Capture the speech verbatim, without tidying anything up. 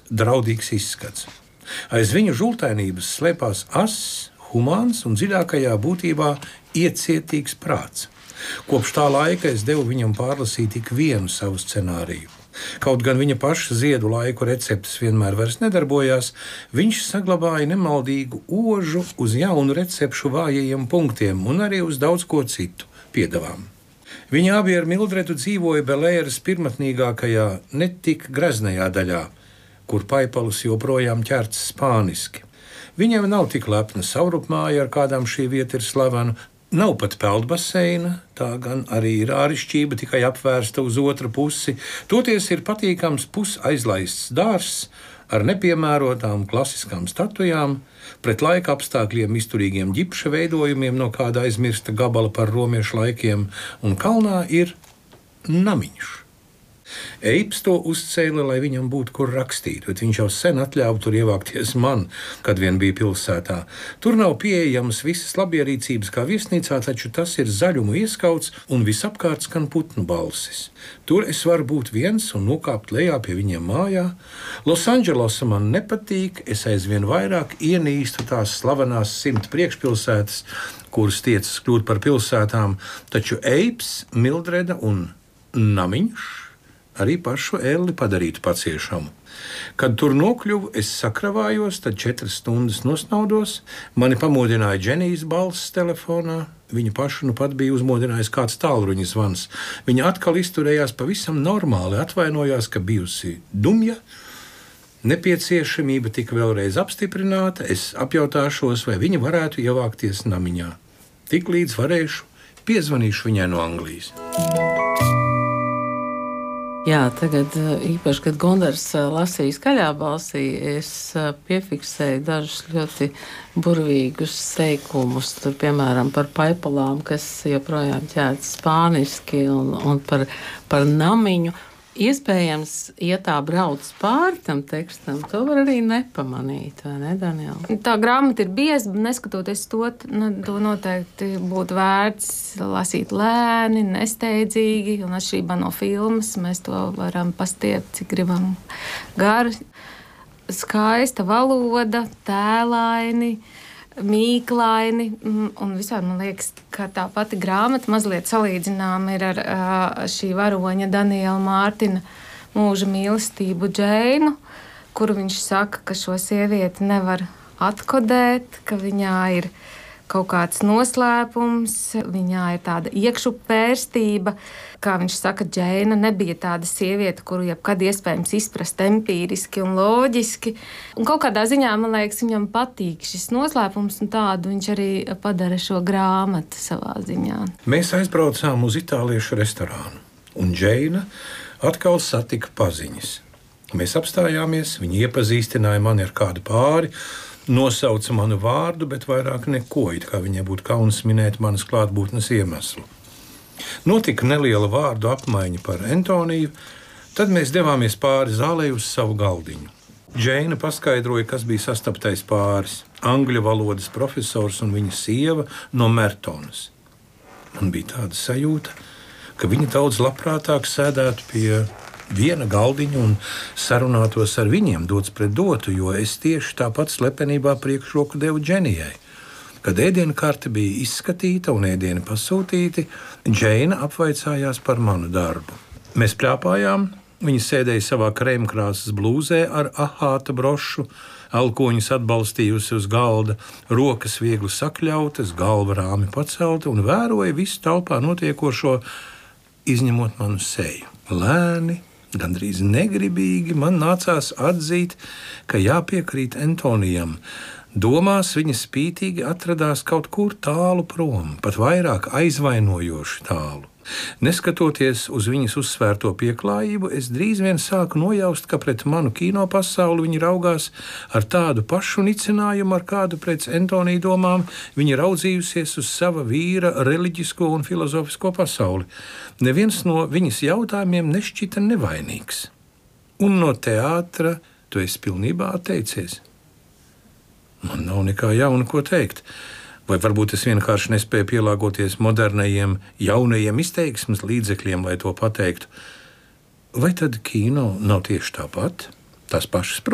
draudīgs izskats. Aiz viņa žultainības slēpās ass, humāns un dziļākajā būtībā iecietīgs prāts. Kopš tā laika es devu viņam pārlasīt tik vienu savu scenāriju. Kaut gan viņa paša ziedu laiku receptes vienmēr vairs nedarbojās, viņš saglabāja nemaldīgu ožu uz jaunu recepšu vājajiem punktiem un arī uz daudz ko citu piedevām. Viņi abi ar Mildredu dzīvoja Belēras pirmatnīgākajā, netik greznajā daļā, kur Paipalus joprojām ķerts spāniski. Viņam nav tik lepna savrupmāja, ar kādām šī vieta ir slavena. Nav pat peldbaseina, tā gan arī ir ārišķība, tikai apvērsta uz otru pusi. Toties ir patīkams pusaizlaists dārzs ar nepiemērotām klasiskām statujām, pret laika apstākļiem izturīgiem ģipša veidojumiem no kāda aizmirsta gabala par romiešu laikiem, un kalnā ir namiņš. Eips to uzcēla, lai viņam būtu kur rakstīt, bet viņš jau sen atļāva tur ievākties man, kad vien bija pilsētā. Tur nav pieejamas visas labierīcības kā viesnīcā, taču tas ir zaļumu ieskauts un visapkārt skan putnu balsis. Tur es varu būt viens un nokāpt lejā pie viņiem mājā. Losandželosa man nepatīk, es aizvien vairāk ienīstu tās slavenās simt priekšpilsētas, kuras tiecas kļūt par pilsētām, taču Eips, Mildreda un namiņš arī pašu Elli padarītu paciešamu. Kad tur nokļuvu, es sakravājos, tad četras stundas nosnaudos, mani pamodināja Dženijas balss telefonā, viņa pašu nu pat bija uzmodinājis kāds tālruņa zvans. Viņa atkal izturējās pavisam normāli, atvainojās, ka bijusi dumja, nepieciešamība tika vēlreiz apstiprināta, es apjautāšos, vai viņa varētu ievākties namiņā. Tiklīdz varēšu, piezvanīšu viņai no Anglijas. Jā, tagad īpaši, kad Gundars lasīja skaļā balsī, es piefiksēju dažus ļoti burvīgus teikumus, tur, piemēram, par paipalām, kas joprojām ķērts spāniski, un, un par, par namiņu. Iespējams, ja tā brauc pāri tam tekstam, to var arī nepamanīt, vai ne, Daniela? Tā grāmata ir bieza, neskatoties to, to noteikti būtu vērts lasīt lēni, nesteidzīgi, un atšķirībā no filmas mēs to varam pastiept, cik gribam gari. Skaista valoda, tēlaini, mīklaini, un vispār man liekas, ka tā pati grāmata mazliet salīdzinām ir ar šī varoņa Daniela Mārtina mūža mīlestību Džeinu, kuru viņš saka, ka šo sievieti nevar atkodēt, ka viņā ir kaut kāds noslēpums, viņā ir tāda iekšupvērstība. Kā viņš saka, Džeina nebija tāda sieviete, kuru jebkad iespējams izprast empīriski un loģiski. Un kaut kādā ziņā, man liekas, viņam patīk šis noslēpums, un tādu viņš arī padara šo grāmatu savā ziņā. Mēs aizbraucām uz itāliešu restorānu, un Džeina atkal satika paziņas. Mēs apstājāmies, viņa iepazīstināja mani ar kādu pāri, nosauca manu vārdu, bet vairāk neko, it kā viņai būtu kauns minēt manas klātbūtnes iemeslu. Notika neliela vārdu apmaiņa par Antoniju, tad mēs devāmies pāri zālē uz savu galdiņu. Džeina paskaidroja, kas bija sastaptais pāris, angļu valodas profesors un viņa sieva no Mertonas. Man bija tāda sajūta, ka viņa daudz labprātāk sēdētu pie viena galdiņa un sarunātos ar viņiem dots pret dotu, jo es tieši tāpat slepenībā priekšroku devu Dženijai. Kad ēdienu karte bija izskatīta un ēdieni pasūtīti, Džeina apvaicājās par manu darbu. Mēs pļāpājām, viņa sēdēja savā krēmkrāsas blūzē ar ahāta brošu, alkoņus atbalstījusi uz galda, rokas viegli sakļautas, galva rāmi pacelta un vēroja visu telpā notiekošo, izņemot manu seju. Lēni, gandrīz negribīgi man nācās atzīt, ka jāpiekrīt Antonijam. Domās viņa spītīgi atradās kaut kur tālu prom, pat vairāk aizvainojoši tālu. Neskatoties uz viņas uzsvērto pieklājību, es drīz vien sāku nojaust, ka pret manu kino pasauli viņa raugās ar tādu pašu nicinājumu, ar kādu pret Antoniju domām viņa raudzījusies uz sava vīra reliģisko un filozofisko pasauli. Neviens no viņas jautājumiem nešķita nevainīgs. Un no teātra tu esi pilnībā atteicies. Man nav nekā jauna ko teikt. Vai varbūt es vienkārši nespēju pielāgoties modernajiem, jaunajiem izteiksmes līdzekļiem, lai to pateiktu. Vai tad kino nav tieši tāpat? Tās pašas